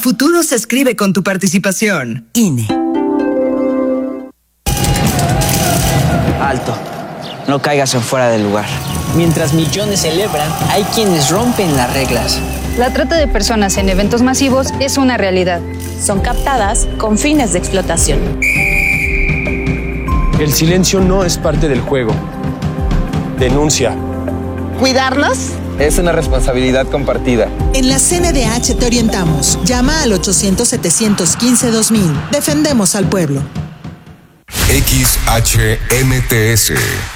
futuro se escribe con tu participación. INE. Alto. No caigas en fuera del lugar. Mientras millones celebran, hay quienes rompen las reglas. La trata de personas en eventos masivos es una realidad. Son captadas con fines de explotación. El silencio no es parte del juego. Denuncia. ¿Cuidarnos? Es una responsabilidad compartida. En la CNDH te orientamos. Llama al 800-715-2000. Defendemos al pueblo. XHMTS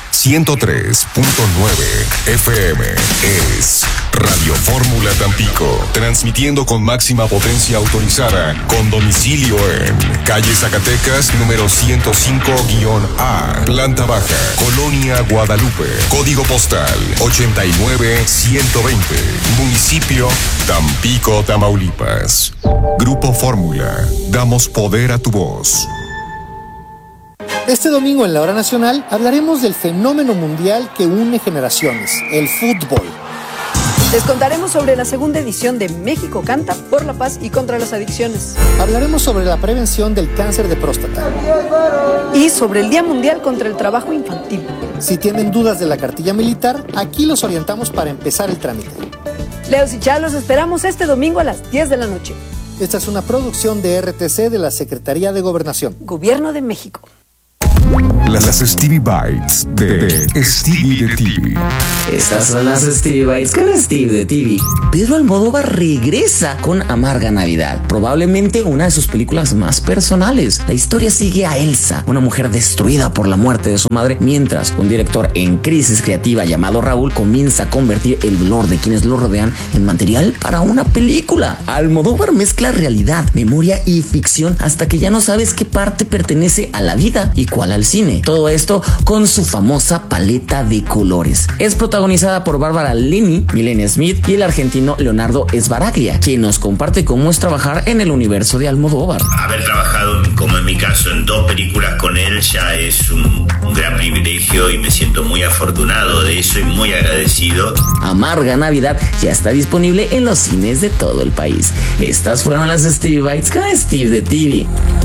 103.9 FM es Radio Fórmula Tampico, transmitiendo con máxima potencia autorizada, con domicilio en calle Zacatecas, número 105-A, planta baja, Colonia Guadalupe, código postal 89120, municipio Tampico, Tamaulipas. Grupo Fórmula, damos poder a tu voz. Este domingo en la Hora Nacional hablaremos del fenómeno mundial que une generaciones, el fútbol. Les contaremos sobre la segunda edición de México Canta por la paz y contra las adicciones. Hablaremos sobre la prevención del cáncer de próstata. Y sobre el Día Mundial contra el Trabajo Infantil. Si tienen dudas de la cartilla militar, aquí los orientamos para empezar el trámite. Leos y Chá, los esperamos este domingo a las 10 de la noche. Esta es una producción de RTC de la Secretaría de Gobernación. Gobierno de México. Las Stevie Bites de Stevie de TV. Estas son las Stevie Bites con Steve de TV. Pedro Almodóvar regresa con Amarga Navidad, probablemente una de sus películas más personales. La historia sigue a Elsa, una mujer destruida por la muerte de su madre, mientras un director en crisis creativa llamado Raúl comienza a convertir el dolor de quienes lo rodean en material para una película. Almodóvar mezcla realidad, memoria y ficción hasta que ya no sabes qué parte pertenece a la vida y cuál al cine. Todo esto con su famosa paleta de colores. Es protagonizada por Bárbara Leni, Milena Smith y el argentino Leonardo Sbaraglia, quien nos comparte cómo es trabajar en el universo de Almodóvar. Haber trabajado, como en mi caso, en 2 películas con él ya es un gran privilegio y me siento muy afortunado de eso y muy agradecido. Amarga Navidad ya está disponible en los cines de todo el país. Estas fueron las Stevie Bites con Steve de TV.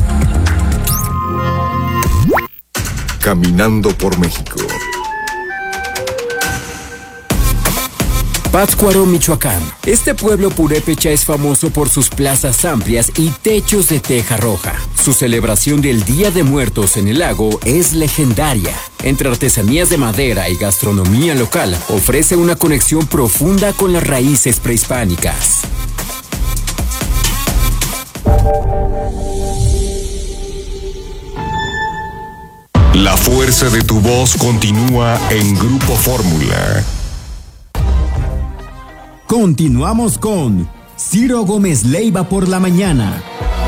Caminando por México. Pátzcuaro, Michoacán. Este pueblo purépecha es famoso por sus plazas amplias y techos de teja roja. Su celebración del Día de Muertos en el lago es legendaria. Entre artesanías de madera y gastronomía local, ofrece una conexión profunda con las raíces prehispánicas. La fuerza de tu voz continúa en Grupo Fórmula. Continuamos con Ciro Gómez Leiva por la mañana.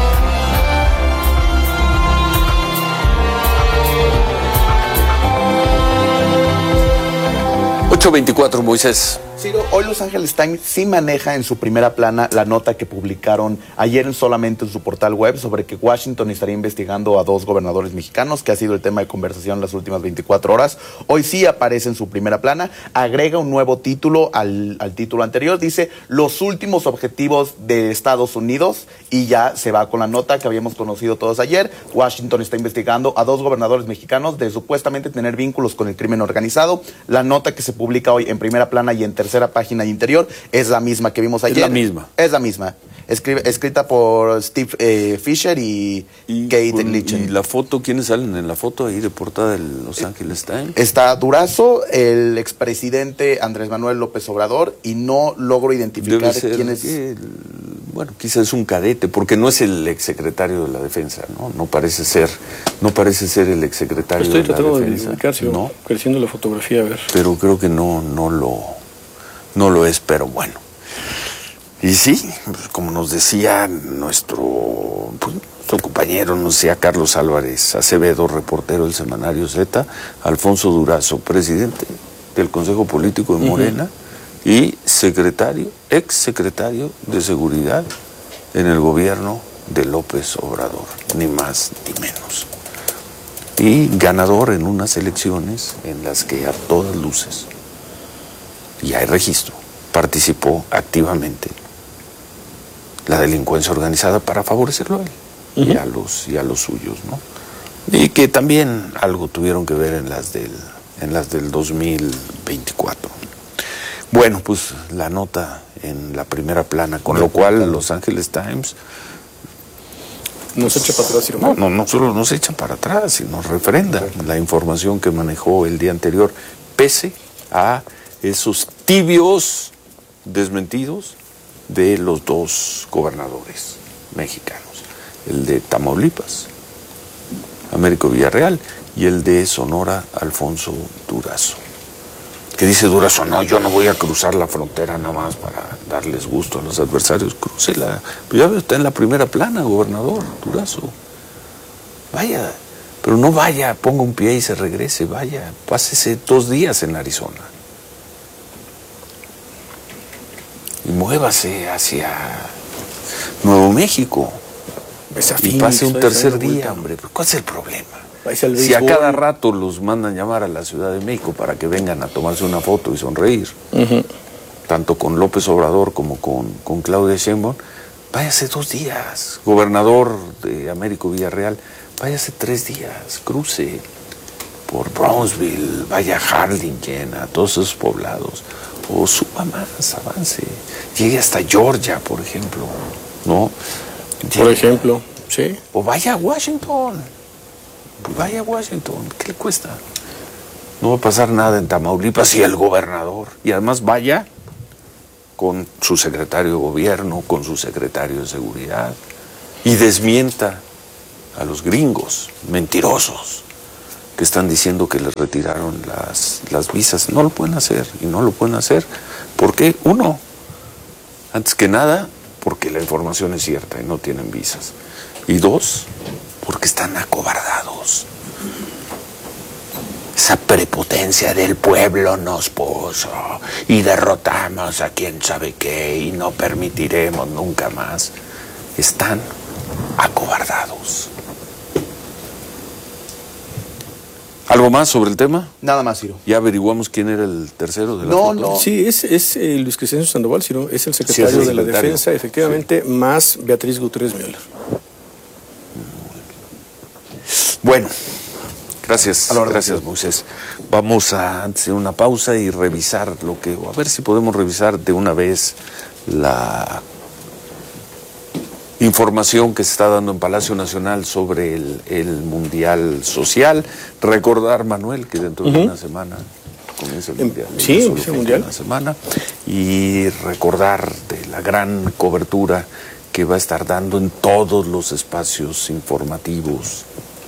8:24, Moisés. Ciro, hoy Los Angeles Times sí maneja en su primera plana la nota que publicaron ayer solamente en su portal web sobre que Washington estaría investigando a 2 gobernadores mexicanos, que ha sido el tema de conversación en las últimas 24 horas. Hoy sí aparece en su primera plana, agrega un nuevo título al título anterior, dice los últimos objetivos de Estados Unidos, y ya se va con la nota que habíamos conocido todos ayer. Washington está investigando a 2 gobernadores mexicanos de supuestamente tener vínculos con el crimen organizado. La nota que se publica hoy en primera plana y en tercera página de interior es la misma que vimos ayer. Es la misma. Es la misma. Escrita por Steve Fisher y Kate Litchen. ¿Y la foto? ¿Quiénes salen en la foto ahí de portada de Los Angeles Times? Está Durazo, el expresidente Andrés Manuel López Obrador, y no logro identificar quién es. Bueno, quizás es un cadete, porque no es el exsecretario de la Defensa, ¿no? No parece ser el exsecretario de la Defensa. Estoy tratando de identificarse, ¿no? Creciendo la fotografía, a ver. Pero creo que no lo es, pero bueno. Y sí, pues, como nos decía nuestro compañero, nos decía Carlos Álvarez Acevedo, reportero del semanario Z, Alfonso Durazo, presidente del Consejo Político de Morena, y ex secretario de Seguridad en el gobierno de López Obrador, ni más ni menos. Y ganador en unas elecciones en las que a todas luces, y hay registro, participó activamente la delincuencia organizada para favorecerlo a él y a los suyos, ¿no? Y que también algo tuvieron que ver en las del 2024. Bueno, pues la nota en la primera plana, con lo cual Los Angeles Times nos echa para atrás. No solo nos echan para atrás, sino refrenda la información que manejó el día anterior, pese a esos tibios desmentidos de los dos gobernadores mexicanos, el de Tamaulipas, Américo Villarreal, y el de Sonora, Alfonso Durazo. Que dice Durazo, no, yo no voy a cruzar la frontera nada más para darles gusto a los adversarios, crúcela. Pues ya veo, está en la primera plana, gobernador Durazo. Vaya, pero no vaya, ponga un pie y se regrese, vaya, pásese 2 días en Arizona. Y muévase hacia Nuevo México. Y pase un tercer día, hombre. ¿Cuál es el problema? Si a cada rato los mandan llamar a la Ciudad de México para que vengan a tomarse una foto y sonreír, tanto con López Obrador como con Claudia Sheinbaum, váyase 2 días. Gobernador de Américo Villarreal, váyase 3 días, cruce por Brownsville, vaya a Harlingen, a todos esos poblados, o suba más, avance, llegue hasta Georgia, por ejemplo, ¿no? Por ejemplo, sí. O vaya a Washington. ¿Qué le cuesta? No va a pasar nada en Tamaulipas y el gobernador. Y además vaya con su secretario de gobierno, con su secretario de seguridad, y desmienta a los gringos mentirosos que están diciendo que les retiraron las visas. No lo pueden hacer, y no lo pueden hacer porque, uno, antes que nada, porque la información es cierta y no tienen visas. Y 2, porque están acobardados. Esa prepotencia del pueblo nos puso y derrotamos a quién sabe qué y no permitiremos nunca más. Están acobardados. ¿Algo más sobre el tema? Nada más, Ciro. ¿Ya averiguamos quién era el tercero de la foto? No. Sí, es Luis Crescencio Sandoval, Ciro, es el secretario de la Defensa, efectivamente, sí. Más Beatriz Gutiérrez Müller. Bueno, gracias Moisés. Vamos a hacer una pausa y revisar a ver si podemos revisar de una vez la información que se está dando en Palacio Nacional sobre el Mundial Social. Recordar, Manuel, que dentro de una semana comienza el Mundial. Sí, el Mundial. Una semana. Y recordar de la gran cobertura que va a estar dando en todos los espacios informativos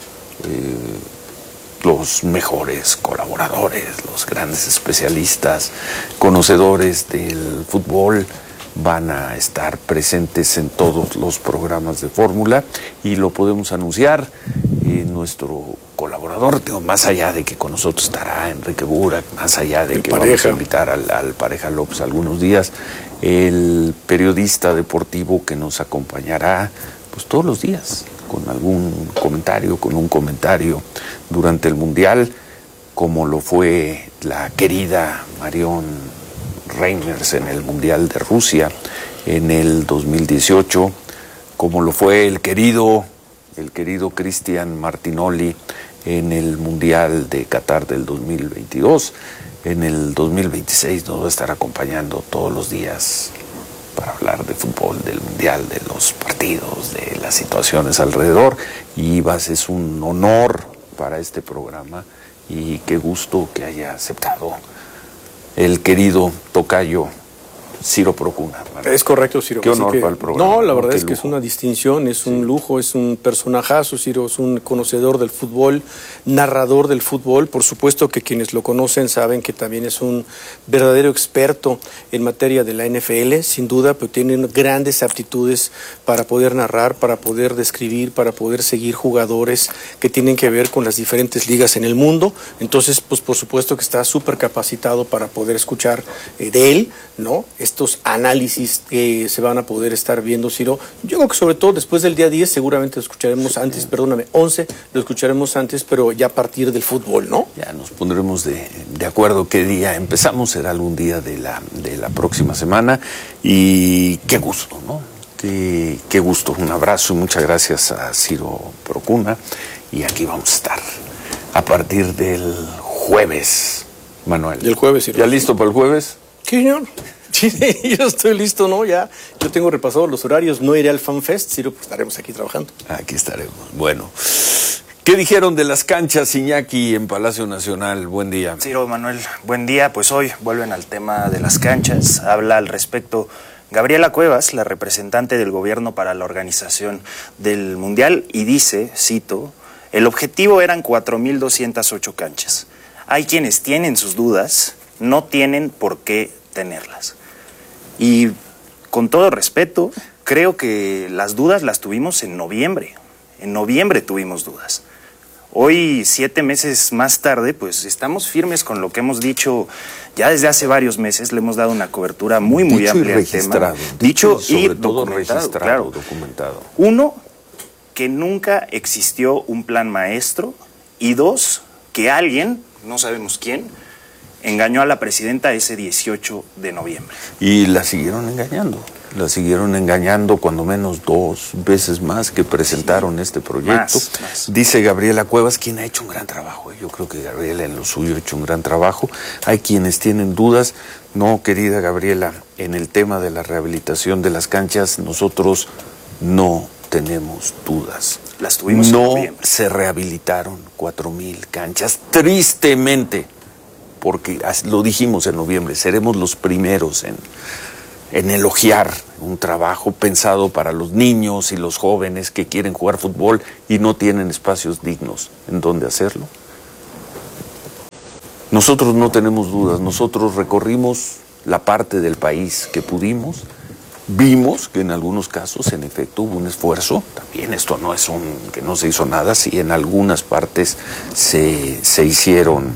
los mejores colaboradores, los grandes especialistas, conocedores del fútbol, van a estar presentes en todos los programas de Fórmula y lo podemos anunciar. Nuestro colaborador, más allá de que con nosotros estará Enrique Burak, más allá de que vamos a invitar al Pareja López algunos días, el periodista deportivo que nos acompañará pues todos los días con algún comentario, con un comentario durante el Mundial, como lo fue la querida Marion Reimers en el Mundial de Rusia en el 2018, como lo fue el querido Cristian Martinoli en el Mundial de Qatar del 2022. En el 2026 nos va a estar acompañando todos los días para hablar de fútbol, del Mundial, de los partidos, de las situaciones alrededor, y es un honor para este programa y qué gusto que haya aceptado el querido tocayo Ciro Procuna. Es correcto, Ciro. Qué honor para el programa. No, la verdad es que es una distinción, es un lujo, es un personajazo, Ciro, es un conocedor del fútbol, narrador del fútbol. Por supuesto que quienes lo conocen saben que también es un verdadero experto en materia de la NFL, sin duda, pero tiene grandes aptitudes para poder narrar, para poder describir, para poder seguir jugadores que tienen que ver con las diferentes ligas en el mundo. Entonces, pues por supuesto que está súper capacitado para poder escuchar de él, ¿no? Estos análisis que se van a poder estar viendo, Ciro. Yo creo que sobre todo después del día 10 seguramente lo escucharemos antes, 11 lo escucharemos antes, pero ya a partir del fútbol, ¿no? Ya nos pondremos de acuerdo qué día empezamos, será algún día de la próxima semana, y qué gusto, ¿no? Qué gusto, un abrazo y muchas gracias a Ciro Procuna. Y aquí vamos a estar a partir del jueves, Manuel. El jueves, Ciro. ¿Ya listo para el jueves? Sí, señor. Sí, yo estoy listo, ¿no? Ya, yo tengo repasados los horarios, no iré al FanFest, Ciro, pues estaremos aquí trabajando. Aquí estaremos. Bueno, ¿qué dijeron de las canchas, Iñaki, en Palacio Nacional? Buen día. Ciro, Manuel, buen día. Pues hoy vuelven al tema de las canchas. Habla al respecto Gabriela Cuevas, la representante del gobierno para la organización del Mundial, y dice, cito, el objetivo eran 4.208 canchas. Hay quienes tienen sus dudas, no tienen por qué tenerlas. Y con todo respeto, creo que las dudas las tuvimos en noviembre. En noviembre tuvimos dudas. Hoy, 7 meses más tarde, pues estamos firmes con lo que hemos dicho ya desde hace varios meses. Le hemos dado una cobertura muy amplia al tema. Dicho y documentado, claro. Documentado. 1, que nunca existió un plan maestro. Y 2, que alguien, no sabemos quién, engañó a la presidenta ese 18 de noviembre. Y la siguieron engañando. La siguieron engañando cuando menos 2 veces más que presentaron este proyecto. Más. Dice Gabriela Cuevas, quien ha hecho un gran trabajo. Yo creo que Gabriela en lo suyo ha hecho un gran trabajo. Hay quienes tienen dudas. No, querida Gabriela, en el tema de la rehabilitación de las canchas, nosotros no tenemos dudas. Las tuvimos en noviembre. No se rehabilitaron 4,000 canchas, tristemente, porque lo dijimos en noviembre, seremos los primeros en elogiar un trabajo pensado para los niños y los jóvenes que quieren jugar fútbol y no tienen espacios dignos en donde hacerlo. Nosotros no tenemos dudas, nosotros recorrimos la parte del país que pudimos, vimos que en algunos casos en efecto hubo un esfuerzo, también esto no es que no se hizo nada, sí en algunas partes se hicieron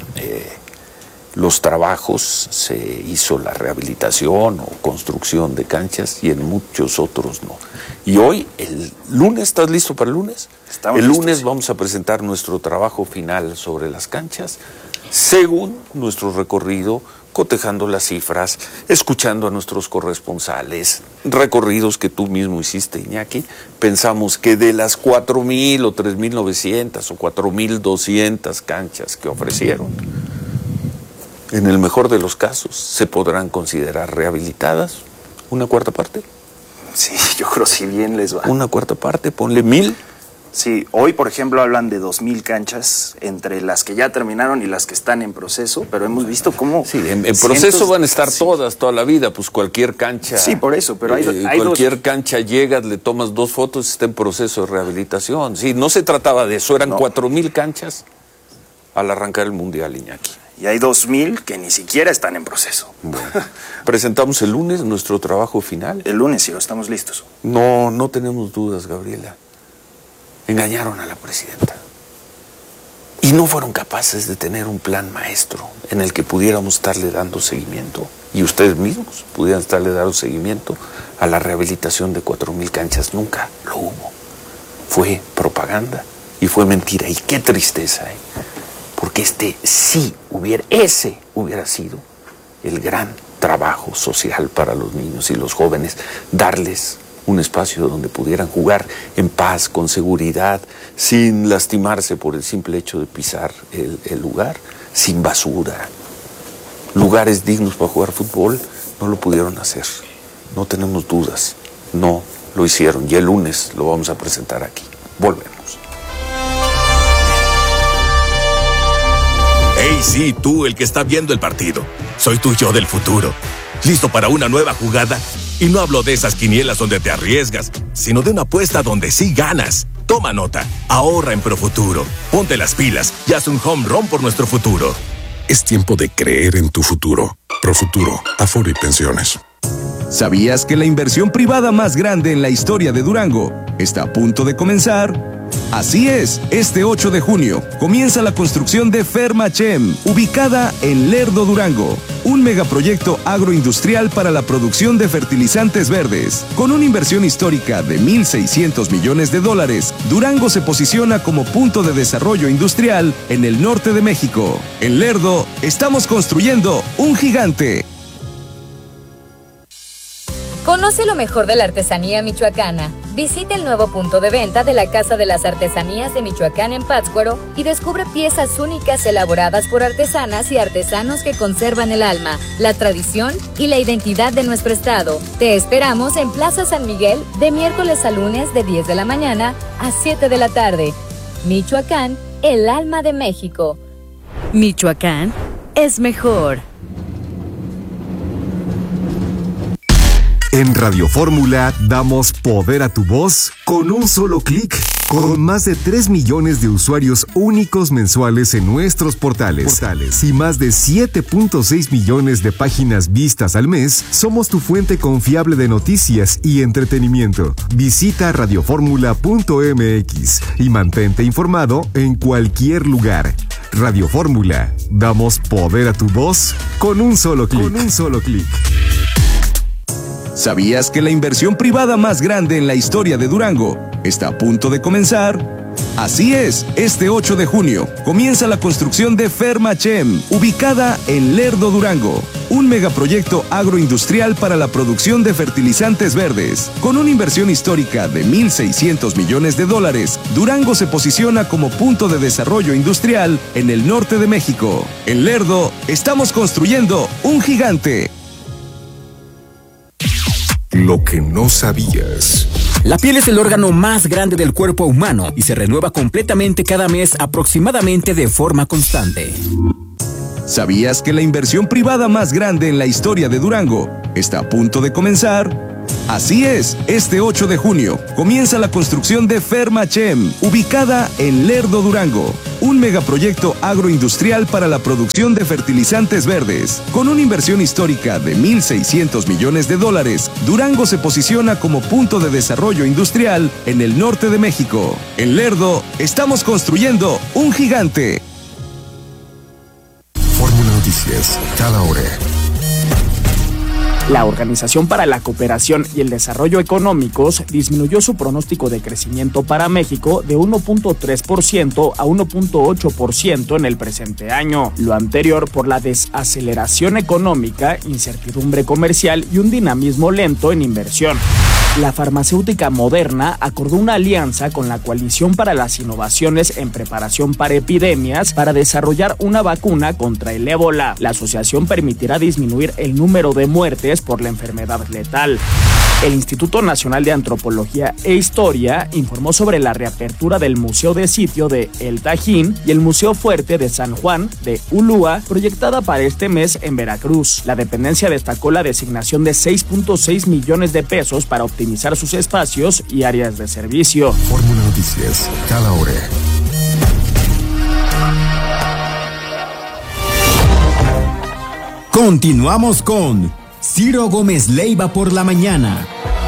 los trabajos, se hizo la rehabilitación o construcción de canchas y en muchos otros no. Y hoy, el lunes, ¿estás listo para el lunes? El lunes vamos a presentar nuestro trabajo final sobre las canchas, según nuestro recorrido, cotejando las cifras, escuchando a nuestros corresponsales, recorridos que tú mismo hiciste, Iñaki. Pensamos que de las 4,000 o 3,900 o 4,200 canchas que ofrecieron, en el mejor de los casos, se podrán considerar rehabilitadas. ¿Una cuarta parte? Sí, yo creo si bien les va. ¿Una cuarta parte? Ponle 1,000. Sí, hoy, por ejemplo, hablan de 2,000 canchas, entre las que ya terminaron y las que están en proceso, pero hemos visto cómo... Sí, en proceso van a estar todas, toda la vida, pues cualquier cancha... Sí, por eso, pero hay cualquier cancha llegas, le tomas 2 fotos y está en proceso de rehabilitación. Sí, no se trataba de eso, eran 4,000 canchas al arrancar el Mundial, Iñaki. Y hay 2,000 que ni siquiera están en proceso. Bueno, presentamos el lunes nuestro trabajo final. El lunes, sí, estamos listos. No tenemos dudas, Gabriela. Engañaron a la presidenta. Y no fueron capaces de tener un plan maestro en el que pudiéramos estarle dando seguimiento, y ustedes mismos pudieran estarle dando seguimiento a la rehabilitación de 4,000 canchas. Nunca lo hubo. Fue propaganda y fue mentira. Y qué tristeza, porque ese hubiera sido el gran trabajo social para los niños y los jóvenes, darles un espacio donde pudieran jugar en paz, con seguridad, sin lastimarse por el simple hecho de pisar el lugar, sin basura. Lugares dignos para jugar fútbol, no lo pudieron hacer. No tenemos dudas, no lo hicieron. Y el lunes lo vamos a presentar aquí. Volvemos. Hey, sí, tú, el que está viendo el partido. Soy tu yo del futuro. ¿Listo para una nueva jugada? Y no hablo de esas quinielas donde te arriesgas, sino de una apuesta donde sí ganas. Toma nota, ahorra en Profuturo. Ponte las pilas y haz un home run por nuestro futuro. Es tiempo de creer en tu futuro. Profuturo, Afore y Pensiones. ¿Sabías que la inversión privada más grande en la historia de Durango está a punto de comenzar? Así es, este 8 de junio comienza la construcción de Fermachem, ubicada en Lerdo, Durango, un megaproyecto agroindustrial para la producción de fertilizantes verdes. Con una inversión histórica de $1,600 millones, Durango se posiciona como punto de desarrollo industrial en el norte de México. En Lerdo, estamos construyendo un gigante. Conoce lo mejor de la artesanía michoacana. Visita el nuevo punto de venta de la Casa de las Artesanías de Michoacán en Pátzcuaro y descubre piezas únicas elaboradas por artesanas y artesanos que conservan el alma, la tradición y la identidad de nuestro estado. Te esperamos en Plaza San Miguel de miércoles a lunes de 10 de la mañana a 7 de la tarde. Michoacán, el alma de México. Michoacán es mejor. En Radio Fórmula damos poder a tu voz con un solo clic. Con más de 3 millones de usuarios únicos mensuales en nuestros portales y más de 7.6 millones de páginas vistas al mes, somos tu fuente confiable de noticias y entretenimiento. Visita radioformula.mx y mantente informado en cualquier lugar. Radio Fórmula, damos poder a tu voz con un solo clic. ¿Sabías que la inversión privada más grande en la historia de Durango está a punto de comenzar? Así es, este 8 de junio comienza la construcción de Fermachem, ubicada en Lerdo, Durango. Un megaproyecto agroindustrial para la producción de fertilizantes verdes. Con una inversión histórica de $1,600 millones, Durango se posiciona como punto de desarrollo industrial en el norte de México. En Lerdo, estamos construyendo un gigante. Lo que no sabías. La piel es el órgano más grande del cuerpo humano y se renueva completamente cada mes aproximadamente de forma constante. ¿Sabías que la inversión privada más grande en la historia de Durango está a punto de comenzar? Así es, este 8 de junio comienza la construcción de Fermachem, ubicada en Lerdo, Durango. Un megaproyecto agroindustrial para la producción de fertilizantes verdes. Con una inversión histórica de $1,600 millones, Durango se posiciona como punto de desarrollo industrial en el norte de México. En Lerdo, estamos construyendo un gigante. Fórmula Noticias, cada hora. La Organización para la Cooperación y el Desarrollo Económicos disminuyó su pronóstico de crecimiento para México de 1.3% a 1.8% en el presente año. Lo anterior por la desaceleración económica, incertidumbre comercial y un dinamismo lento en inversión. La farmacéutica Moderna acordó una alianza con la Coalición para las Innovaciones en Preparación para Epidemias para desarrollar una vacuna contra el ébola. La asociación permitirá disminuir el número de muertes por la enfermedad letal. El Instituto Nacional de Antropología e Historia informó sobre la reapertura del Museo de Sitio de El Tajín y el Museo Fuerte de San Juan de Ulúa, proyectada para este mes en Veracruz. La dependencia destacó la designación de 6.6 millones de pesos para optimizar sus espacios y áreas de servicio. Fórmula Noticias, cada hora. Continuamos con Ciro Gómez Leiva por la mañana.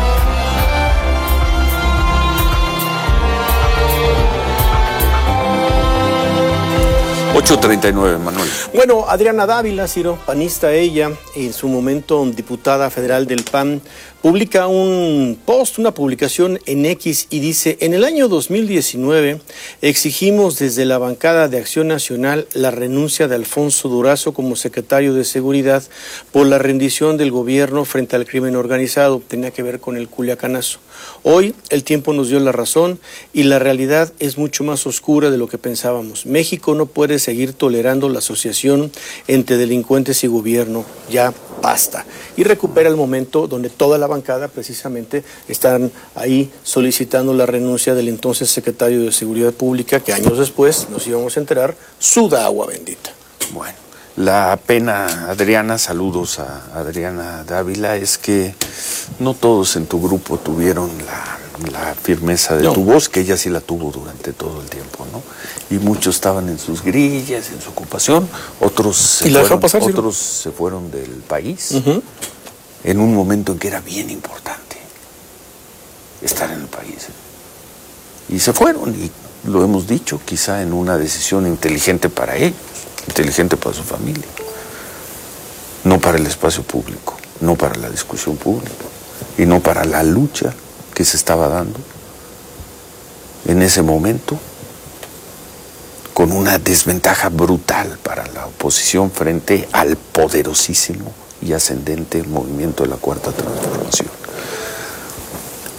$8.39, Manuel. Bueno, Adriana Dávila, Ciro, panista ella, en su momento diputada federal del PAN, publica un post, una publicación en X y dice: en el año 2019 exigimos desde la bancada de Acción Nacional la renuncia de Alfonso Durazo como secretario de Seguridad por la rendición del gobierno frente al crimen organizado. Tenía que ver con el Culiacanazo. Hoy el tiempo nos dio la razón y la realidad es mucho más oscura de lo que pensábamos. México no puede seguir tolerando la asociación entre delincuentes y gobierno. Ya basta. Y recupera el momento donde toda la bancada precisamente están ahí solicitando la renuncia del entonces secretario de Seguridad Pública, que años después nos íbamos a enterar, suda agua bendita. Bueno, la pena, Adriana, saludos a Adriana Dávila, es que no todos en tu grupo tuvieron la firmeza de tu voz, que ella sí la tuvo durante todo el tiempo, ¿no? Y muchos estaban en sus grillas, en su ocupación, otros se fueron del país en un momento en que era bien importante estar en el país. Y se fueron, y lo hemos dicho, quizá en una decisión inteligente para ellos, inteligente para su familia, no para el espacio público, no para la discusión pública y no para la lucha que se estaba dando en ese momento, con una desventaja brutal para la oposición frente al poderosísimo y ascendente movimiento de la Cuarta Transformación.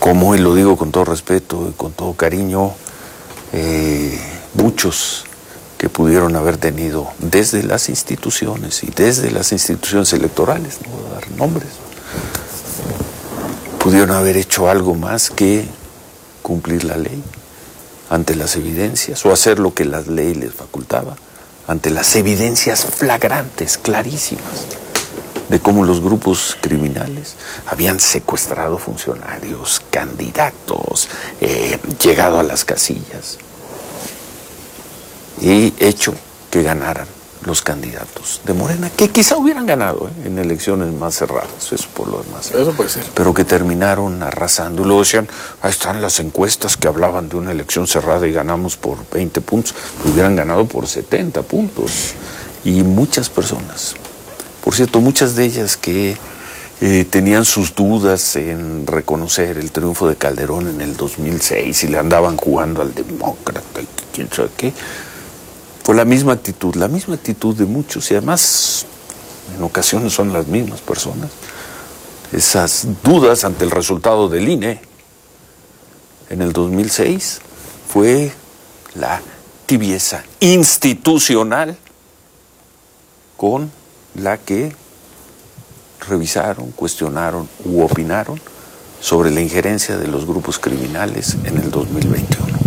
como, y lo digo con todo respeto y con todo cariño, muchos que pudieron haber tenido desde las instituciones y desde las instituciones electorales, no voy a dar nombres, pudieron haber hecho algo más que cumplir la ley ante las evidencias o hacer lo que la ley les facultaba, ante las evidencias flagrantes, clarísimas, de cómo los grupos criminales habían secuestrado funcionarios, candidatos, llegado a las casillas y hecho que ganaran los candidatos de Morena, que quizá hubieran ganado en elecciones más cerradas, eso por lo demás. Eso puede ser. Pero que terminaron arrasando. Y luego decían, ahí están las encuestas que hablaban de una elección cerrada y ganamos por 20 puntos. Hubieran ganado por 70 puntos. Y muchas personas, por cierto, muchas de ellas que tenían sus dudas en reconocer el triunfo de Calderón en el 2006 y le andaban jugando al demócrata y quién sabe qué. Fue la misma actitud de muchos, y además en ocasiones son las mismas personas. Esas dudas ante el resultado del INE en el 2006 fue la tibieza institucional con la que revisaron, cuestionaron u opinaron sobre la injerencia de los grupos criminales en el 2021.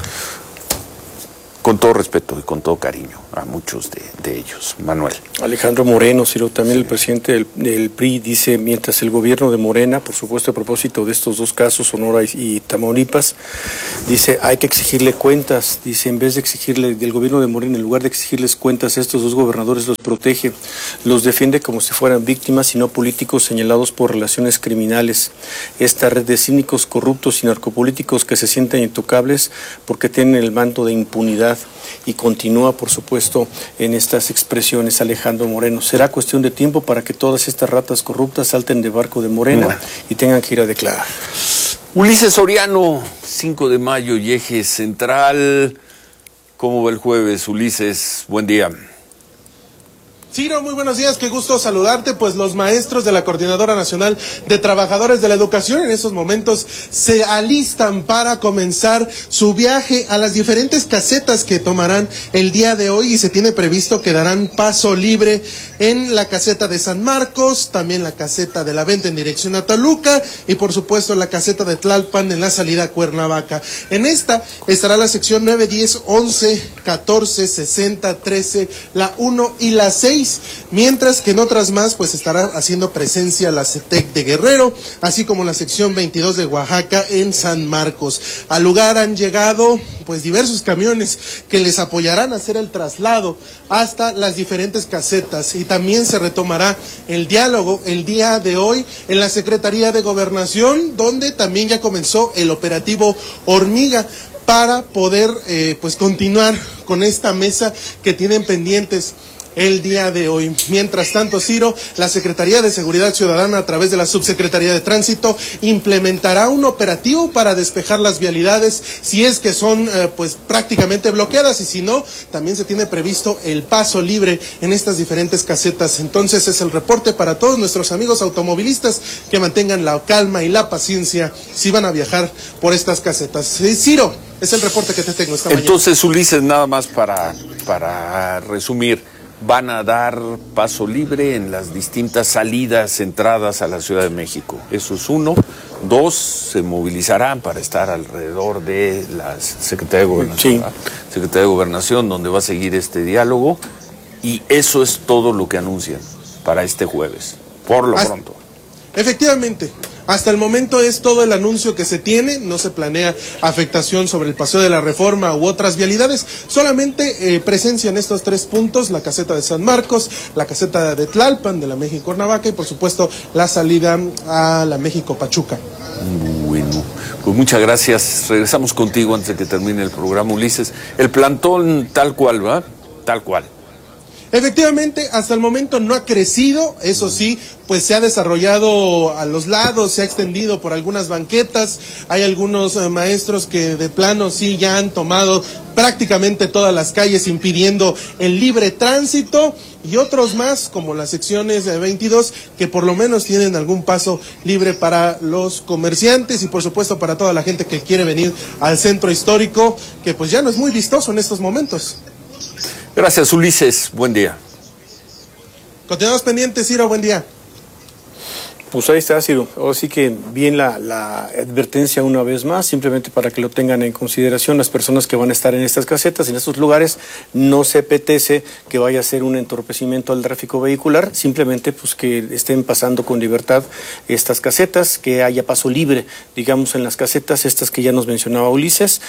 Con todo respeto y con todo cariño a muchos de ellos. Manuel. Alejandro Moreno, Ciro, también el presidente del PRI dice, mientras el gobierno de Morena, por supuesto a propósito de estos dos casos, Sonora y Tamaulipas, dice, hay que exigirle cuentas, dice, en vez de exigirle del gobierno de Morena, en lugar de exigirles cuentas a estos dos gobernadores, los protege, los defiende como si fueran víctimas y no políticos señalados por relaciones criminales. Esta red de cínicos, corruptos y narcopolíticos que se sienten intocables porque tienen el manto de impunidad. Y continúa, por supuesto, en estas expresiones Alejandro Moreno. Será cuestión de tiempo para que todas estas ratas corruptas salten de barco de Morena y tengan que ir a declarar. Ulises Soriano, 5 de mayo y Eje Central. ¿Cómo va el jueves, Ulises? Buen día. Ciro, muy buenos días, qué gusto saludarte. Pues los maestros de la Coordinadora Nacional de Trabajadores de la Educación en estos momentos se alistan para comenzar su viaje a las diferentes casetas que tomarán el día de hoy, y se tiene previsto que darán paso libre en la caseta de San Marcos, también la caseta de La Venta en dirección a Toluca y por supuesto la caseta de Tlalpan en la salida a Cuernavaca. En esta estará la sección 9, 10, 11, 14, 60, 13, la 1 y la 6. Mientras que en otras más pues estará haciendo presencia la CETEC de Guerrero, así como la sección 22 de Oaxaca en San Marcos. Al lugar han llegado pues diversos camiones que les apoyarán a hacer el traslado hasta las diferentes casetas, y también se retomará el diálogo el día de hoy en la Secretaría de Gobernación, donde también ya comenzó el operativo Hormiga para poder pues continuar con esta mesa que tienen pendientes el día de hoy. Mientras tanto, Ciro, la Secretaría de Seguridad Ciudadana, a través de la Subsecretaría de Tránsito, implementará un operativo para despejar las vialidades si es que son pues prácticamente bloqueadas, y si no, también se tiene previsto el paso libre en estas diferentes casetas. Entonces es el reporte para todos nuestros amigos automovilistas, que mantengan la calma y la paciencia si van a viajar por estas casetas. Ciro, es el reporte que te tengo esta mañana. Entonces, Ulises, nada más para resumir, van a dar paso libre en las distintas salidas, entradas a la Ciudad de México. Eso es uno. Dos, se movilizarán para estar alrededor de la Secretaría de Gobernación, sí. Secretaría de Gobernación, donde va a seguir este diálogo. Y eso es todo lo que anuncian para este jueves, por lo pronto. Efectivamente, hasta el momento es todo el anuncio que se tiene. No se planea afectación sobre el Paseo de la Reforma u otras vialidades, solamente presencia en estos 3 puntos: la caseta de San Marcos, la caseta de Tlalpan, de la México Cuernavaca, y por supuesto la salida a la México Pachuca. Bueno, pues muchas gracias. Regresamos contigo antes de que termine el programa, Ulises. El plantón tal cual, ¿va? Tal cual. Efectivamente, hasta el momento no ha crecido, eso sí, pues se ha desarrollado a los lados, se ha extendido por algunas banquetas, hay algunos maestros que de plano sí ya han tomado prácticamente todas las calles impidiendo el libre tránsito, y otros más, como las secciones 22, que por lo menos tienen algún paso libre para los comerciantes y por supuesto para toda la gente que quiere venir al centro histórico, que pues ya no es muy vistoso en estos momentos. Gracias, Ulises. Buen día. Continuamos pendientes, Ciro. Buen día. Pues ahí está, Ciro. Ahora sí que bien la advertencia una vez más, simplemente para que lo tengan en consideración las personas que van a estar en estas casetas, en estos lugares. No se apetece que vaya a ser un entorpecimiento al tráfico vehicular, simplemente pues que estén pasando con libertad estas casetas, que haya paso libre, digamos, en las casetas estas que ya nos mencionaba Ulises,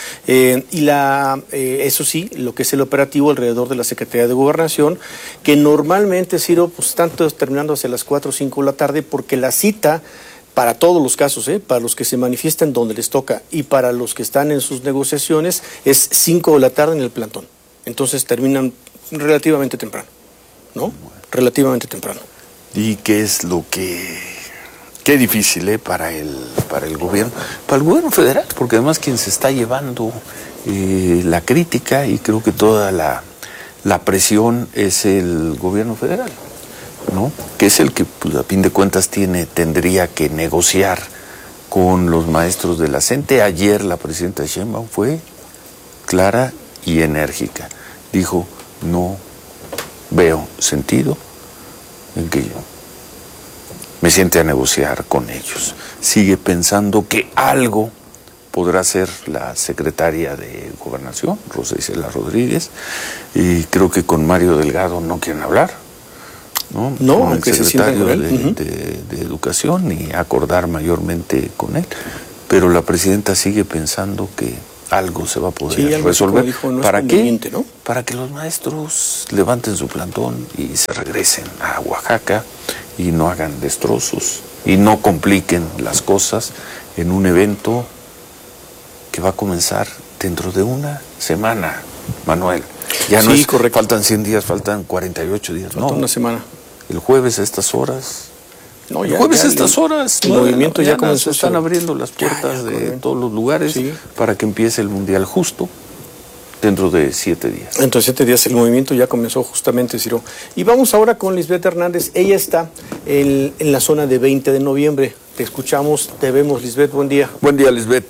eso sí, lo que es el operativo alrededor de la Secretaría de Gobernación, que normalmente, Ciro, pues tanto terminando hacia las 4 o 5 de la tarde, porque la cita para todos los casos, para los que se manifiestan donde les toca y para los que están en sus negociaciones, es 5 de la tarde en el plantón. Entonces terminan relativamente temprano, ¿no? Relativamente temprano. ¿Y qué es lo que... Qué difícil, para el gobierno, para el gobierno federal, porque además quien se está llevando la crítica y creo que toda la presión es el gobierno federal, ¿no? Que es el que, pues, a fin de cuentas tendría que negociar con los maestros de la CENTE. Ayer la presidenta Sheinbaum fue clara y enérgica. Dijo, no veo sentido en que yo me siente a negociar con ellos. Sigue pensando que algo podrá ser la secretaria de Gobernación, Rosa Isela Rodríguez, y creo que con Mario Delgado no quieren hablar, ¿no? No, con aunque el se sientan con secretario él. de Educación, ni acordar mayormente con él. Pero la presidenta sigue pensando que algo se va a poder resolver. Dijo, no ¿Para qué? ¿No? Para que los maestros levanten su plantón y se regresen a Oaxaca y no hagan destrozos y no compliquen las cosas en un evento que va a comenzar dentro de una semana, Manuel. Ya no Sí, es, correcto. faltan 100 días, faltan 48 días. Falta una semana. El jueves a estas horas. No, el jueves a estas horas. El movimiento ya comenzó. Se están abriendo las puertas de todos los lugares para que empiece el Mundial justo dentro de 7 días. Dentro de 7 días el movimiento ya comenzó justamente, Ciro. Y vamos ahora con Lisbeth Hernández. Ella está en la zona de 20 de noviembre. Te escuchamos, te vemos, Lisbeth. Buen día. Buen día, Lisbeth.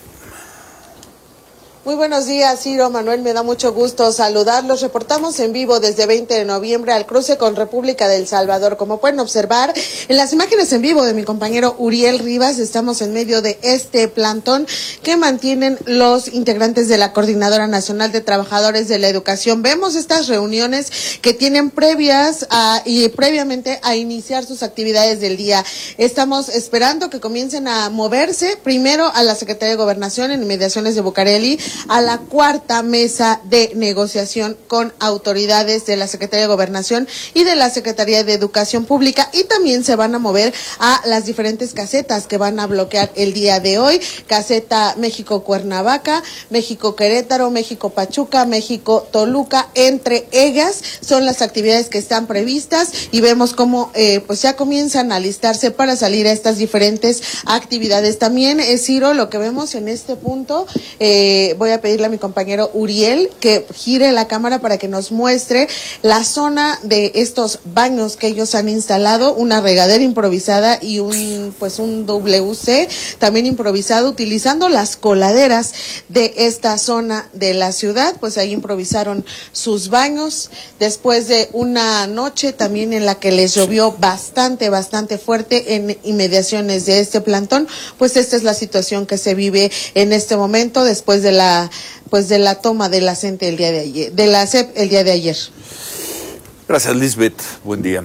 Muy buenos días, Ciro, Manuel, me da mucho gusto saludarlos. Reportamos en vivo desde 20 de noviembre al cruce con República del Salvador. Como pueden observar en las imágenes en vivo de mi compañero Uriel Rivas, estamos en medio de este plantón que mantienen los integrantes de la Coordinadora Nacional de Trabajadores de la Educación. Vemos estas reuniones que tienen previamente a iniciar sus actividades del día. Estamos esperando que comiencen a moverse primero a la Secretaría de Gobernación en inmediaciones de Bucareli, a la cuarta mesa de negociación con autoridades de la Secretaría de Gobernación y de la Secretaría de Educación Pública, y también se van a mover a las diferentes casetas que van a bloquear el día de hoy: caseta México Cuernavaca, México Querétaro, México Pachuca, México Toluca. Entre ellas son las actividades que están previstas y vemos cómo pues ya comienzan a alistarse para salir a estas diferentes actividades. También, Ciro, lo que vemos en este punto, voy a pedirle a mi compañero Uriel que gire la cámara para que nos muestre la zona de estos baños que ellos han instalado, una regadera improvisada y un WC también improvisado, utilizando las coladeras de esta zona de la ciudad. Pues ahí improvisaron sus baños después de una noche también en la que les llovió bastante fuerte en inmediaciones de este plantón. Pues esta es la situación que se vive en este momento después de la toma de la CENTE el día de ayer, de la SEP el día de ayer. Gracias, Lisbeth. Buen día.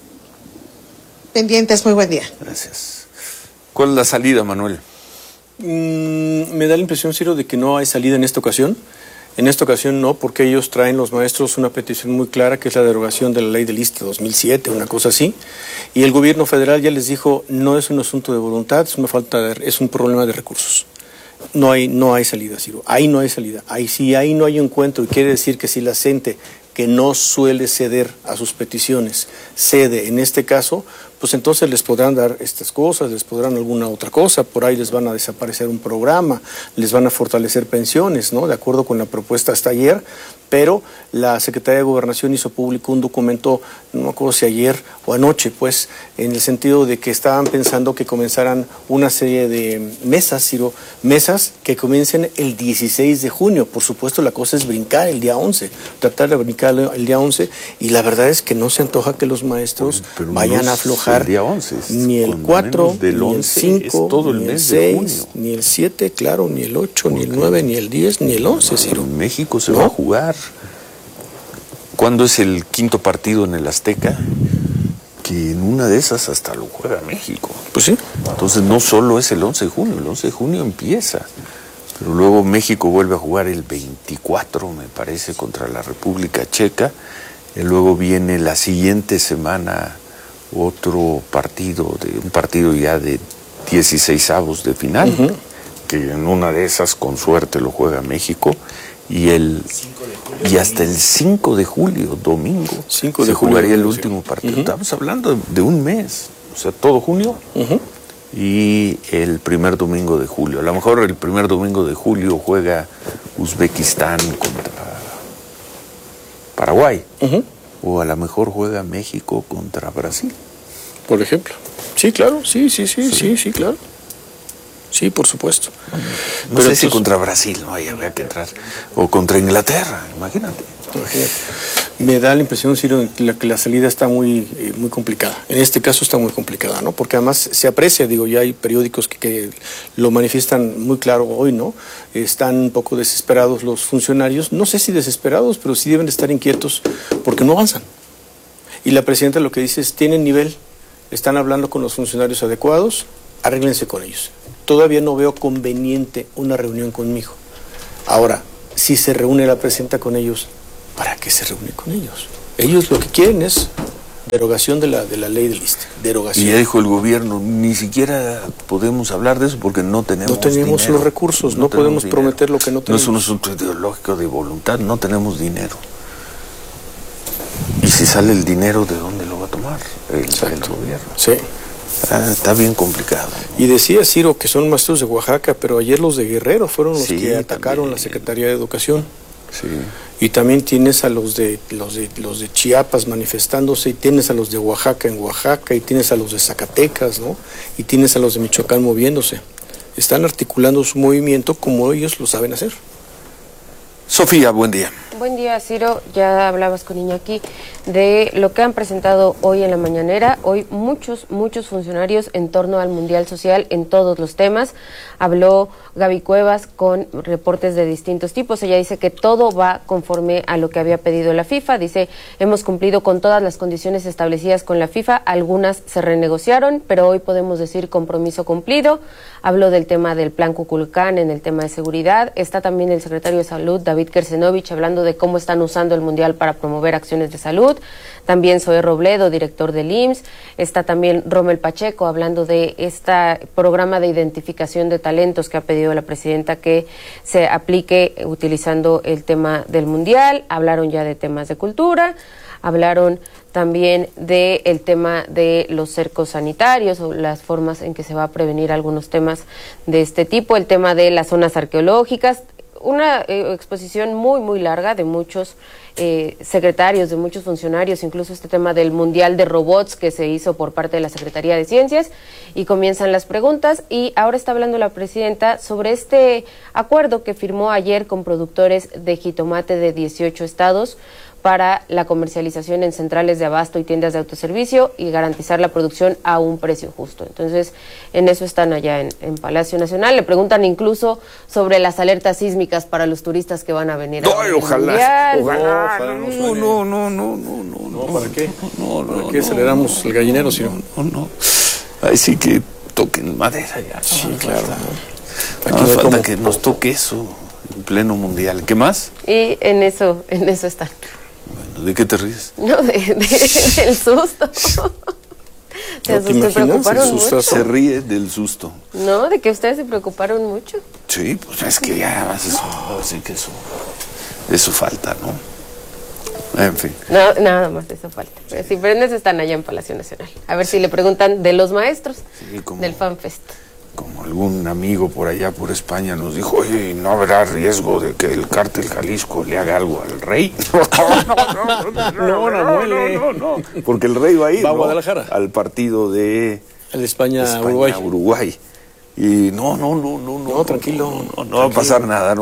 Pendientes, muy buen día. Gracias. ¿Cuál es la salida, Manuel? Me da la impresión, Ciro, de que no hay salida en esta ocasión. En esta ocasión no, porque ellos traen, los maestros, una petición muy clara, que es la derogación de la ley del ISSSTE 2007, una cosa así. Y el gobierno federal ya les dijo, no es un asunto de voluntad, es un problema de recursos. No hay salida, Ciro. Ahí no hay salida. Ahí no hay encuentro, y quiere decir que si la CENTE, que no suele ceder a sus peticiones, cede en este caso, pues entonces les podrán dar estas cosas, les podrán alguna otra cosa, por ahí les van a desaparecer un programa, les van a fortalecer pensiones, ¿no? De acuerdo con la propuesta hasta ayer, pero la Secretaría de Gobernación hizo público un documento, no me acuerdo si ayer o anoche, pues, en el sentido de que estaban pensando que comenzaran una serie de mesas, Ciro, mesas que comiencen el 16 de junio. Por supuesto, la cosa es brincar el día 11, tratar de brincar el día 11, y la verdad es que no se antoja que los maestros vayan a aflojar el día 11, ni el 4, ni el 5, todo el ni el mes 6, de junio. ni el 7, claro, ni el 8, ni el 9, ni el 10, ni el 11, Ciro. En México se va a jugar. ¿Cuándo es el quinto partido en el Azteca? Que en una de esas hasta lo juega México. Pues sí. Entonces no solo es el 11 de junio, el 11 de junio empieza. Pero luego México vuelve a jugar el 24, me parece, contra la República Checa. Y luego viene la siguiente semana otro partido, un partido ya de 16avos de final, que en una de esas con suerte lo juega México. Y hasta el 5 de julio, domingo, se jugaría el último partido. Estamos hablando de un mes, o sea, todo junio y el primer domingo de julio. A lo mejor el primer domingo de julio juega Uzbekistán contra Paraguay, o a lo mejor juega México contra Brasil. Por ejemplo. Sí, claro, sí, claro. Sí, por supuesto. No sé si contra Brasil, no, ahí habría que entrar. O contra Inglaterra, imagínate. Me da la impresión, Ciro, que la salida está muy complicada. En este caso está muy complicada, ¿no? Porque además se aprecia, digo, ya hay periódicos que lo manifiestan muy claro hoy, ¿no? Están un poco desesperados los funcionarios. No sé si desesperados, pero sí deben de estar inquietos porque no avanzan. Y la presidenta lo que dice es, tienen nivel, están hablando con los funcionarios adecuados, arréglense con ellos. Todavía no veo conveniente una reunión conmigo. Ahora, si se reúne la presidenta con ellos, ¿para qué se reúne con ellos? Ellos lo que quieren es derogación de la ley del ISSSTE. Derogación. Y ya dijo el gobierno, ni siquiera podemos hablar de eso porque no tenemos dinero. Los recursos, no podemos prometer lo que no tenemos. No es un asunto ideológico de voluntad, no tenemos dinero. Y si sale el dinero, ¿de dónde lo va a tomar el gobierno? Sí. Está bien complicado. Y decía Ciro que son maestros de Oaxaca, pero ayer los de Guerrero fueron los que atacaron también la Secretaría de Educación. Sí. Y también tienes a los de Chiapas manifestándose, y tienes a los de Oaxaca en Oaxaca, y tienes a los de Zacatecas, ¿no? Y tienes a los de Michoacán moviéndose. Están articulando su movimiento como ellos lo saben hacer. Sofía, buen día. Buen día, Ciro. Ya hablabas con Iñaki de lo que han presentado hoy en la mañanera. Hoy muchos funcionarios en torno al Mundial Social en todos los temas. Habló Gaby Cuevas con reportes de distintos tipos. Ella dice que todo va conforme a lo que había pedido la FIFA. Dice, hemos cumplido con todas las condiciones establecidas con la FIFA. Algunas se renegociaron, pero hoy podemos decir compromiso cumplido. Habló del tema del Plan Kukulcán, en el tema de seguridad. Está también el secretario de Salud, David Kersenovich, hablando de cómo están usando el Mundial para promover acciones de salud. También Zoé Robledo, director del IMSS. Está también Rommel Pacheco, hablando de este programa de identificación de talentos que ha pedido la presidenta que se aplique utilizando el tema del Mundial. Hablaron ya de temas de cultura. Hablaron también del tema de los cercos sanitarios o las formas en que se va a prevenir algunos temas de este tipo, el tema de las zonas arqueológicas, una exposición muy larga de muchos secretarios, de muchos funcionarios, incluso este tema del Mundial de Robots que se hizo por parte de la Secretaría de Ciencias, y comienzan las preguntas. Y ahora está hablando la presidenta sobre este acuerdo que firmó ayer con productores de jitomate de 18 estados para la comercialización en centrales de abasto y tiendas de autoservicio y garantizar la producción a un precio justo. Entonces, en eso están allá en Palacio Nacional. Le preguntan incluso sobre las alertas sísmicas para los turistas que van a venir. Ojalá. No, ¿para qué? ¿Para qué aceleramos el gallinero, si no? No. Ahí sí que toquen madera ya. Sí, claro. Aquí falta que nos toque eso en pleno mundial. ¿Qué más? Y en eso están. Bueno, ¿de qué te ríes? No, del susto. Se preocuparon mucho. Se ríe del susto. No, de que ustedes se preocuparon mucho. Sí, pues es que ya más eso falta, ¿no? En fin. No, nada más eso falta. Pero si prendes están allá en Palacio Nacional. A ver si le preguntan de los maestros del FanFest. Como algún amigo por allá por España nos dijo, oye, ¿no habrá riesgo de que el cártel Jalisco le haga algo al rey? No, porque el rey va a ir, va a Guadalajara al partido de España-Uruguay. Y no, tranquilo, no va a pasar nada,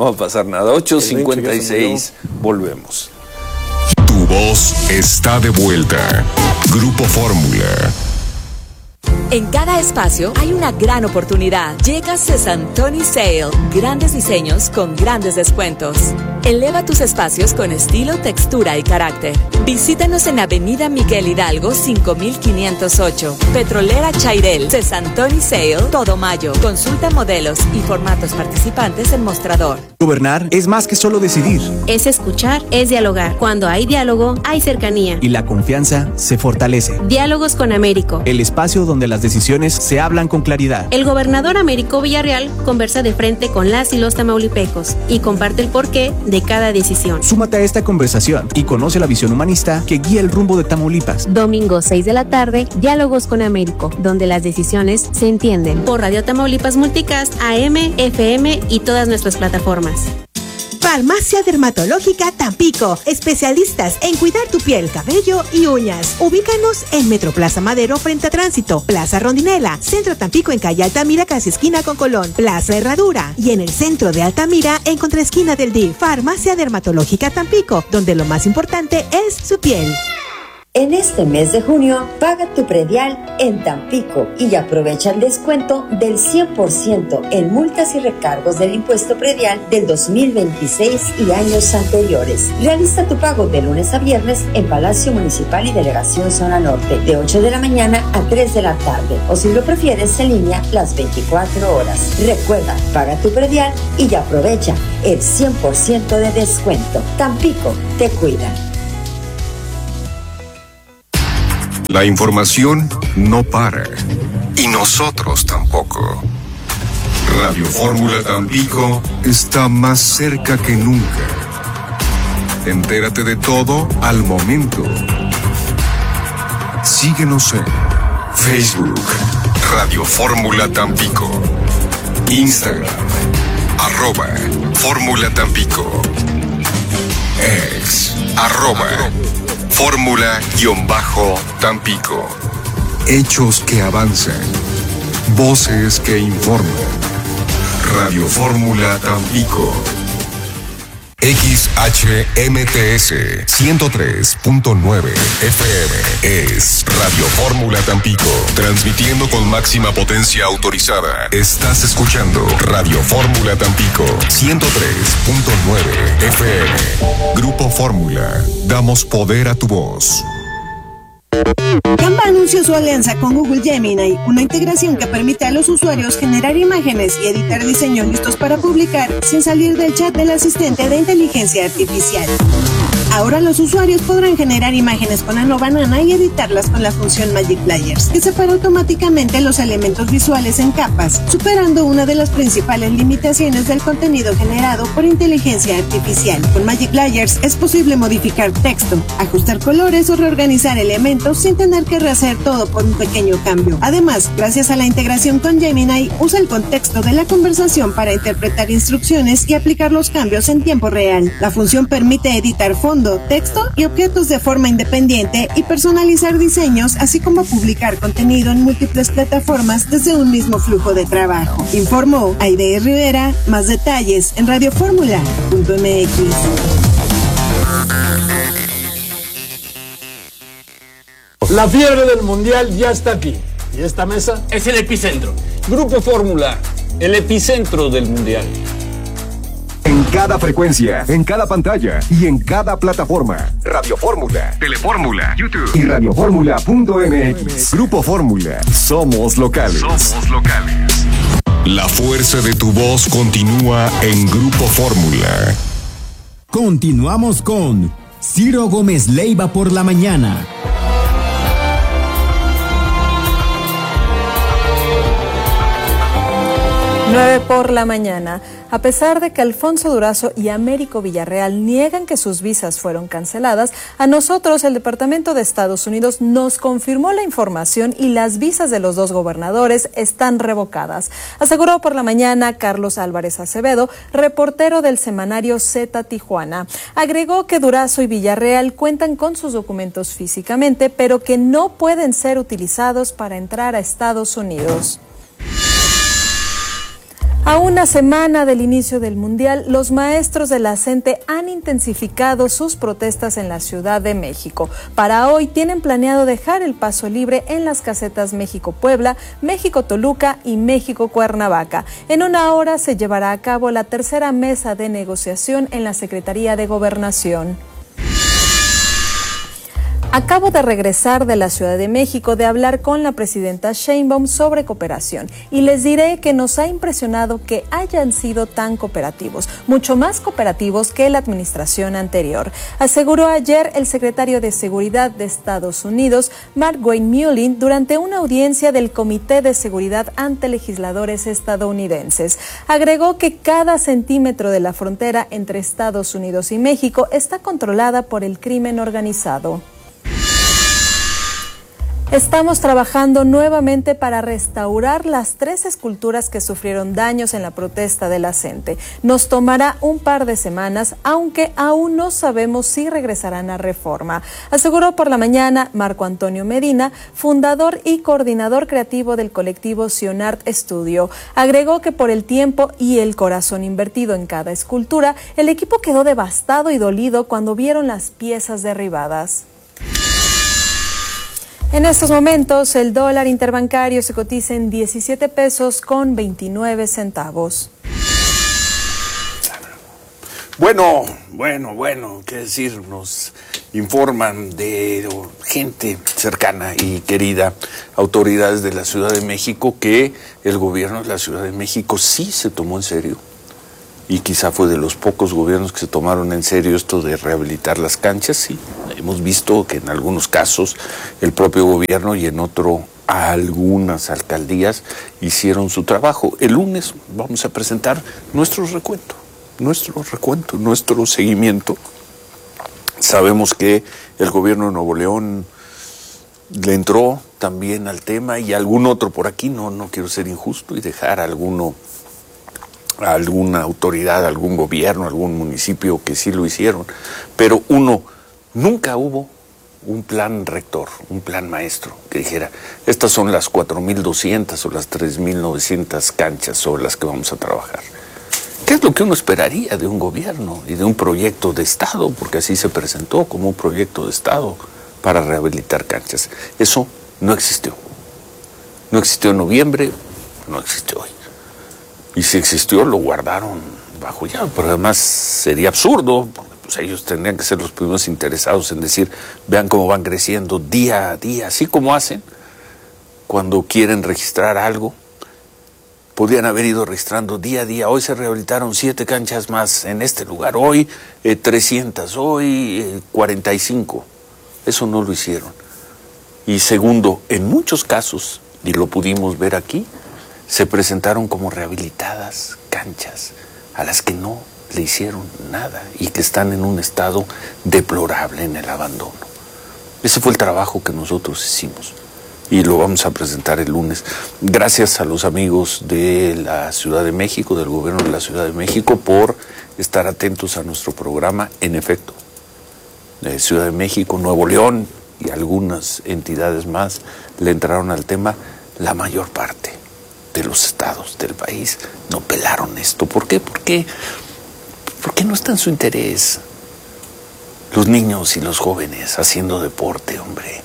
8:56, volvemos. Tu voz está de vuelta. Grupo Fórmula. En cada espacio hay una gran oportunidad. Llega Sesantoni Sale. Grandes diseños con grandes descuentos. Eleva tus espacios con estilo, textura y carácter. Visítanos en Avenida Miguel Hidalgo 5508. Petrolera Chairel. Sesantoni Sale. Todo mayo. Consulta modelos y formatos participantes en mostrador. Gobernar es más que solo decidir. Es escuchar, es dialogar. Cuando hay diálogo, hay cercanía. Y la confianza se fortalece. Diálogos con Américo. El espacio donde las decisiones se hablan con claridad. El gobernador Américo Villarreal conversa de frente con las y los tamaulipecos y comparte el porqué de cada decisión. Súmate a esta conversación y conoce la visión humanista que guía el rumbo de Tamaulipas. Domingo 6 de la tarde, Diálogos con Américo, donde las decisiones se entienden. Por Radio Tamaulipas Multicast, AM, FM y todas nuestras plataformas. Farmacia Dermatológica Tampico, especialistas en cuidar tu piel, cabello y uñas. Ubícanos en Metroplaza Madero frente a Tránsito, Plaza Rondinela, Centro Tampico en calle Altamira casi esquina con Colón, Plaza Herradura y en el centro de Altamira en contraesquina del DIF. Farmacia Dermatológica Tampico, donde lo más importante es su piel. En este mes de junio, paga tu predial en Tampico y aprovecha el descuento del 100% en multas y recargos del impuesto predial del 2026 y años anteriores. Realiza tu pago de lunes a viernes en Palacio Municipal y Delegación Zona Norte, de 8 de la mañana a 3 de la tarde, o si lo prefieres en línea, las 24 horas. Recuerda, paga tu predial y aprovecha el 100% de descuento. Tampico te cuida. La información no para. Y nosotros tampoco. Radio Fórmula Tampico está más cerca que nunca. Entérate de todo al momento. Síguenos en Facebook, Radio Fórmula Tampico. Instagram, @Fórmula Tampico. Ex, @Fórmula-Tampico. Hechos que avanzan. Voces que informan. Radio Fórmula Tampico. XHMTS 103.9 FM es Radio Fórmula Tampico, transmitiendo con máxima potencia autorizada. Estás escuchando Radio Fórmula Tampico 103.9 FM. Grupo Fórmula, damos poder a tu voz. Canva anunció su alianza con Google Gemini, una integración que permite a los usuarios generar imágenes y editar diseños listos para publicar sin salir del chat del asistente de inteligencia artificial. Ahora los usuarios podrán generar imágenes con Ano Banana y editarlas con la función Magic Layers, que separa automáticamente los elementos visuales en capas, superando una de las principales limitaciones del contenido generado por inteligencia artificial. Con Magic Layers es posible modificar texto, ajustar colores o reorganizar elementos sin tener que rehacer todo por un pequeño cambio. Además, gracias a la integración con Gemini, usa el contexto de la conversación para interpretar instrucciones y aplicar los cambios en tiempo real. La función permite editar fondo, texto y objetos de forma independiente y personalizar diseños, así como publicar contenido en múltiples plataformas desde un mismo flujo de trabajo. Informó Aide Rivera. Más detalles en radioformula.mx. La fiebre del mundial ya está aquí. ¿Y esta mesa? Es el epicentro. Grupo Fórmula, el epicentro del mundial. En cada frecuencia, en cada pantalla y en cada plataforma. Radio Fórmula, Telefórmula, YouTube y radioformula.mx. Grupo Fórmula. Somos locales. La fuerza de tu voz continúa en Grupo Fórmula. Continuamos con Ciro Gómez Leiva por la mañana. 9 por la mañana. A pesar de que Alfonso Durazo y Américo Villarreal niegan que sus visas fueron canceladas, a nosotros el Departamento de Estados Unidos nos confirmó la información y las visas de los dos gobernadores están revocadas. Aseguró por la mañana Carlos Álvarez Acevedo, reportero del semanario Z Tijuana. Agregó que Durazo y Villarreal cuentan con sus documentos físicamente, pero que no pueden ser utilizados para entrar a Estados Unidos. A una semana del inicio del Mundial, los maestros de la CENTE han intensificado sus protestas en la Ciudad de México. Para hoy tienen planeado dejar el paso libre en las casetas México-Puebla, México-Toluca y México-Cuernavaca. En una hora se llevará a cabo la tercera mesa de negociación en la Secretaría de Gobernación. Acabo de regresar de la Ciudad de México de hablar con la presidenta Sheinbaum sobre cooperación y les diré que nos ha impresionado que hayan sido tan cooperativos, mucho más cooperativos que la administración anterior, aseguró ayer el secretario de Seguridad de Estados Unidos, Mark Wayne Mullin, durante una audiencia del Comité de Seguridad ante legisladores estadounidenses. Agregó que cada centímetro de la frontera entre Estados Unidos y México está controlada por el crimen organizado. Estamos trabajando nuevamente para restaurar las 3 esculturas que sufrieron daños en la protesta de la CENTE. Nos tomará un par de semanas, aunque aún no sabemos si regresarán a Reforma, aseguró por la mañana Marco Antonio Medina, fundador y coordinador creativo del colectivo Sionart Studio. Agregó que por el tiempo y el corazón invertido en cada escultura, el equipo quedó devastado y dolido cuando vieron las piezas derribadas. En estos momentos, el dólar interbancario se cotiza en 17 pesos con 29 centavos. Bueno, qué decir, nos informan de gente cercana y querida, autoridades de la Ciudad de México, que el gobierno de la Ciudad de México sí se tomó en serio. Y quizá fue de los pocos gobiernos que se tomaron en serio esto de rehabilitar las canchas. Sí, hemos visto que en algunos casos el propio gobierno y en otro algunas alcaldías hicieron su trabajo. El lunes vamos a presentar nuestro recuento, nuestro seguimiento. Sabemos que el gobierno de Nuevo León le entró también al tema y algún otro por aquí, no quiero ser injusto y dejar a alguna autoridad, algún gobierno, algún municipio que sí lo hicieron, pero nunca hubo un plan rector, un plan maestro que dijera, estas son las 4.200 o las 3.900 canchas sobre las que vamos a trabajar. ¿Qué es lo que uno esperaría de un gobierno y de un proyecto de Estado? Porque así se presentó como un proyecto de Estado para rehabilitar canchas. Eso no existió. No existió en noviembre, no existió hoy. Y si existió, lo guardaron bajo llave, pero además sería absurdo, porque pues ellos tendrían que ser los primeros interesados en decir, vean cómo van creciendo día a día, así como hacen cuando quieren registrar algo. Podrían haber ido registrando día a día, hoy se rehabilitaron 7 canchas más en este lugar, hoy 300, hoy 45. Eso no lo hicieron. Y segundo, en muchos casos, y lo pudimos ver aquí, se presentaron como rehabilitadas canchas a las que no le hicieron nada y que están en un estado deplorable en el abandono. Ese fue el trabajo que nosotros hicimos y lo vamos a presentar el lunes. Gracias a los amigos de la Ciudad de México, del gobierno de la Ciudad de México, por estar atentos a nuestro programa. En efecto, Ciudad de México, Nuevo León y algunas entidades más le entraron al tema. La mayor parte de los estados del país no pelaron esto. ¿Por qué? Porque no está en su interés. Los niños y los jóvenes haciendo deporte, hombre.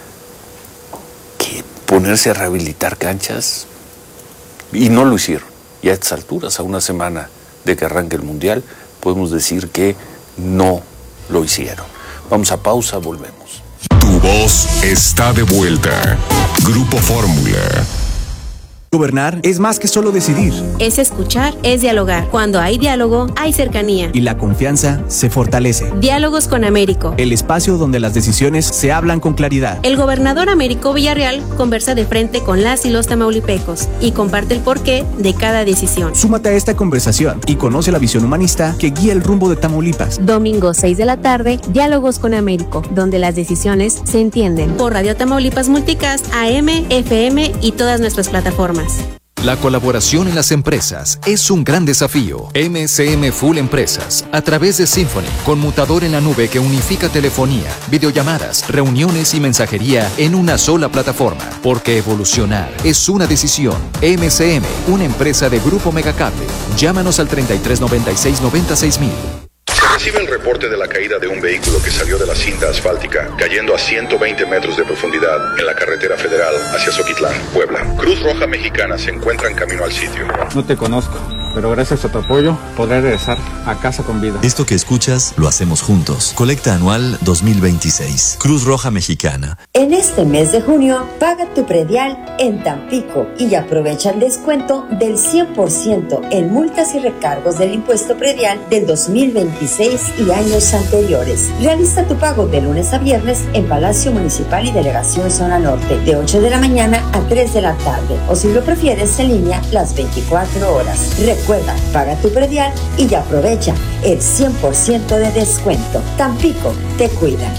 Que ponerse a rehabilitar canchas, y no lo hicieron. Y a estas alturas, a una semana de que arranque el Mundial, podemos decir que no lo hicieron. Vamos a pausa, volvemos. Tu voz está de vuelta. Grupo Fórmula. Gobernar es más que solo decidir. Es escuchar, es dialogar. Cuando hay diálogo, hay cercanía. Y la confianza se fortalece. Diálogos con Américo. El espacio donde las decisiones se hablan con claridad. El gobernador Américo Villarreal conversa de frente con las y los tamaulipecos y comparte el porqué de cada decisión. Súmate a esta conversación y conoce la visión humanista que guía el rumbo de Tamaulipas. Domingo 6 de la tarde, Diálogos con Américo, donde las decisiones se entienden. Por Radio Tamaulipas Multicast, AM, FM y todas nuestras plataformas. La colaboración en las empresas es un gran desafío. MCM Full Empresas, a través de Symphony, conmutador en la nube que unifica telefonía, videollamadas, reuniones y mensajería en una sola plataforma. Porque evolucionar es una decisión. MCM, una empresa de Grupo Megacable. Llámanos al 3396-96000. Recibe el reporte de la caída de un vehículo que salió de la cinta asfáltica, cayendo a 120 metros de profundidad en la carretera federal hacia Zoquitlán, Puebla. Cruz Roja Mexicana se encuentra en camino al sitio. No te conozco, pero gracias a tu apoyo podré regresar a casa con vida. Esto que escuchas lo hacemos juntos. Colecta anual 2026. Cruz Roja Mexicana. En este mes de junio, paga tu predial en Tampico y aprovecha el descuento del 100% en multas y recargos del impuesto predial del 2026 y años anteriores. Realiza tu pago de lunes a viernes en Palacio Municipal y Delegación Zona Norte, de 8 de la mañana a 3 de la tarde, o si lo prefieres en línea las 24 horas. Recuerda, paga tu predial y aprovecha el 100% de descuento. Tampico te cuida.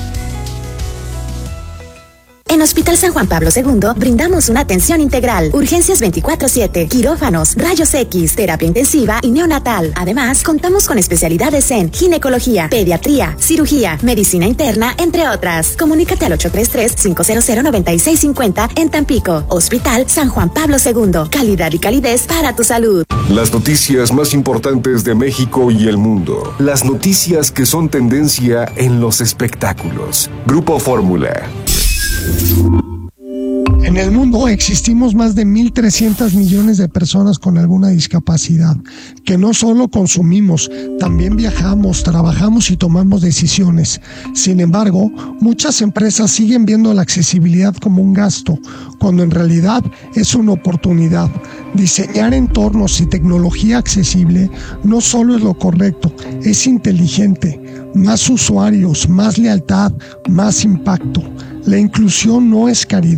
En Hospital San Juan Pablo II brindamos una atención integral, urgencias 24/7, quirófanos, rayos X, terapia intensiva y neonatal. Además, contamos con especialidades en ginecología, pediatría, cirugía, medicina interna, entre otras. Comunícate al 833-500-9650 en Tampico. Hospital San Juan Pablo II, calidad y calidez para tu salud. Las noticias más importantes de México y el mundo. Las noticias que son tendencia en los espectáculos. Grupo Fórmula. En el mundo existimos más de 1.300 millones de personas con alguna discapacidad, que no solo consumimos, también viajamos, trabajamos y tomamos decisiones. Sin embargo, muchas empresas siguen viendo la accesibilidad como un gasto, cuando en realidad es una oportunidad. Diseñar entornos y tecnología accesible no solo es lo correcto, es inteligente. Más usuarios, más lealtad, más impacto. La inclusión no es caridad.